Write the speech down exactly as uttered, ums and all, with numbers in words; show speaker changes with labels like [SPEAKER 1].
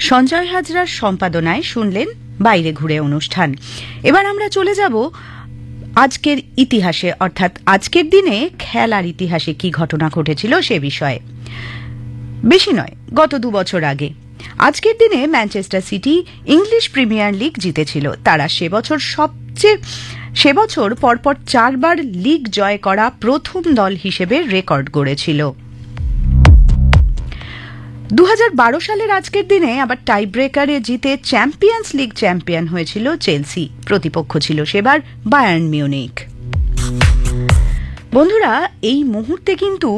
[SPEAKER 1] সঞ্জয় হাজরার সম্পাদনায় শুনলেন বাইরে ঘুরে অনুষ্ঠান। এবার আমরা চলে যাব আজকের ইতিহাসে, অর্থাৎ আজকের দিনে খেলার ইতিহাসে কি ঘটনা ঘটেছিল সে বিষয়ে। বেশি নয়, গত দু বছর আগে আজকের দিনে Manchester city English premier league জিতেছিল। তারা সে বছর সবচেয়ে সে বছর পরপর চারবার লিগ জয় করা প্রথম দল হিসেবে রেকর্ড গড়েছিল। দু হাজার বারো সালের আজকের দিনে আবার টাই ব্রেকারে জিতে চ্যাম্পিয়ন্স লিগ চ্যাম্পিয়ন হয়েছিল চেলসি। প্রতিপক্ষ ছিল সেবার বায়ার্ন মিউনিখ। বন্ধুরা, এই মুহূর্তে কিন্তু